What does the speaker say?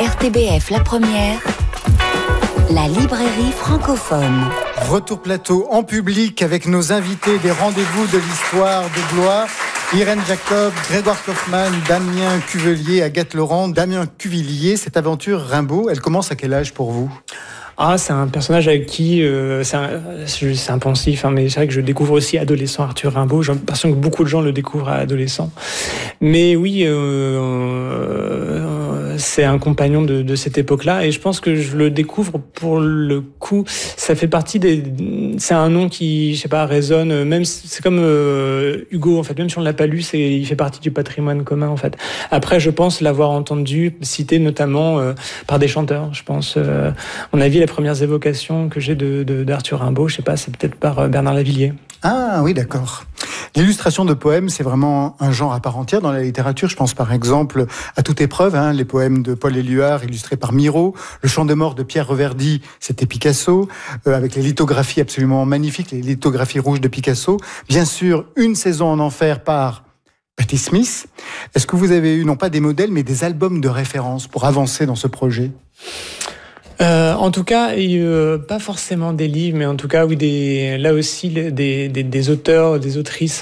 RTBF La Première, la librairie francophone. Retour plateau en public avec nos invités des rendez-vous de l'histoire de Blois. Irène Jacob, Grégoire Kaufmann, Damien Cuvelier, Agathe Laurent. Damien Cuvillier, cette aventure Rimbaud, elle commence à quel âge pour vous ? C'est un personnage avec qui c'est un pensif, mais c'est vrai que je découvre aussi adolescent Arthur Rimbaud. J'ai l'impression que beaucoup de gens le découvrent à adolescent. Mais oui, c'est un compagnon de cette époque-là, et je pense que je le découvre pour le coup. Ça fait partie c'est un nom qui, je sais pas, résonne. Même c'est comme Hugo, en fait. Même si on l'a pas lu, il fait partie du patrimoine commun, en fait. Après, je pense l'avoir entendu cité notamment par des chanteurs. Je pense, on a vu les premières évocations que j'ai d'Arthur Rimbaud, je sais pas, c'est peut-être par Bernard Lavilliers. Ah oui, d'accord. L'illustration de poèmes, c'est vraiment un genre à part entière dans la littérature. Je pense par exemple à Toute épreuve, les poèmes de Paul Éluard illustrés par Miro, Le Chant de mort de Pierre Reverdy, c'était Picasso, avec les lithographies absolument magnifiques, les lithographies rouges de Picasso. Bien sûr, Une saison en enfer par Patti Smith. Est-ce que vous avez eu, non pas des modèles, mais des albums de référence pour avancer dans ce projet ? En tout cas, pas forcément des livres, mais en tout cas, oui, là aussi, des auteurs, des autrices